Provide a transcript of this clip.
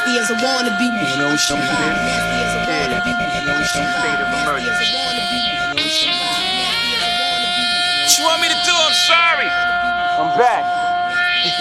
nasty as a wannabe. You know some shit. Yeah, you know some state of emergency. What you want me to do? I'm sorry. I'm back.